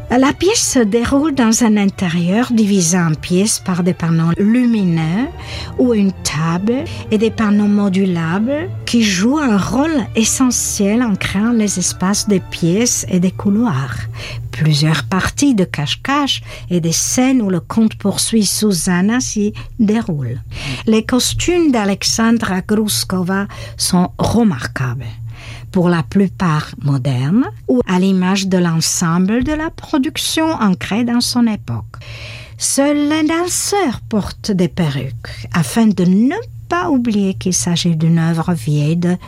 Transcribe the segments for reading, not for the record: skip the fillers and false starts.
La pièce se déroule dans un intérieur divisé en pièces par des panneaux lumineux ou une table et des panneaux modulables qui jouent un rôle essentiel en créant les espaces des pièces et des couloirs. Plusieurs parties de cache-cache et des scènes où le conte poursuit Susanna s'y déroulent. Les costumes d'Alexandra Gruskova sont remarquables, pour la plupart modernes ou à l'image de l'ensemble de la production ancrée dans son époque. Seuls les danseurs portent des perruques afin de ne pas oublier qu'il s'agit d'une œuvre vieille de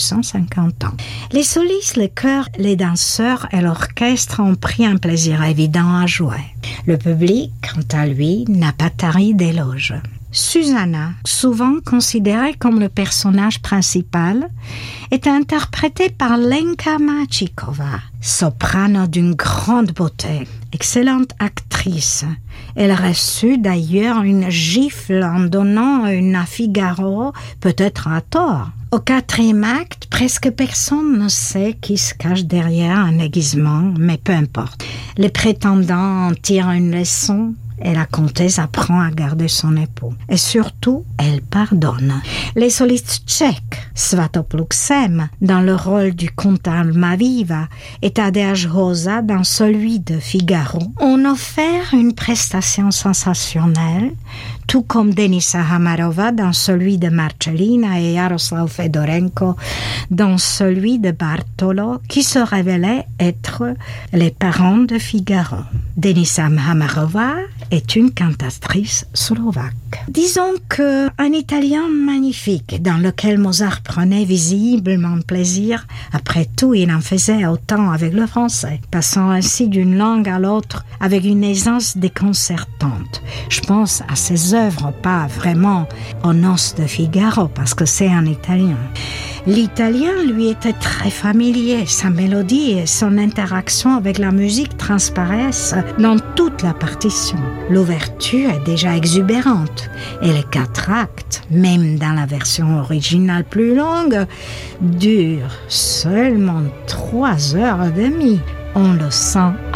250 ans. Les solistes, les chœurs, les danseurs et l'orchestre ont pris un plaisir évident à jouer. Le public, quant à lui, n'a pas tari d'éloges. Susanna, souvent considérée comme le personnage principal, est interprétée par Lenka Machikova, soprano d'une grande beauté, excellente actrice. Elle reçut d'ailleurs une gifle en donnant une à Figaro, peut-être à tort. Au 4e acte, presque personne ne sait qui se cache derrière un aiguisement, mais peu importe. Les prétendants en tirent une leçon et la comtesse apprend à garder son époux. Et surtout, elle pardonne. Les solistes tchèques, Svatopluk Sem, dans le rôle du comte Almaviva, et Tadeusz Rosa dans celui de Figaro, ont offert une prestation sensationnelle, tout comme Denisa Hamarova dans celui de Marcellina et Jaroslav Fedorenko dans celui de Bartolo, qui se révélaient être les parents de Figaro. Denisa Hamarova est une cantatrice slovaque. Disons qu'un Italien magnifique dans lequel Mozart prenait visiblement plaisir. Après tout, il en faisait autant avec le français, passant ainsi d'une langue à l'autre avec une aisance déconcertante. Je pense à ses œuvres, pas vraiment aux Noces de Figaro, parce que c'est en italien. L'italien lui était très familier, sa mélodie et son interaction avec la musique transparaissent dans toute la partition. L'ouverture est déjà exubérante et les 4 actes, même dans la version originale plus longue, durent seulement 3 heures et demie. On le sent